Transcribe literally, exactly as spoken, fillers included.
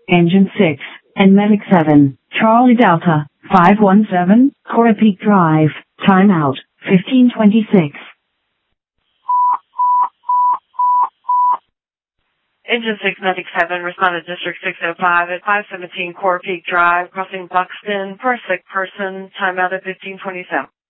Engine six, and Medic seven, Charlie Delta, five one seven, Cora Peak Drive, timeout, fifteen twenty-six. Engine six, Medic seven, responded District six oh five at five seventeen Cora Peak Drive, crossing Buxton, for a sick person, timeout at fifteen twenty-seven.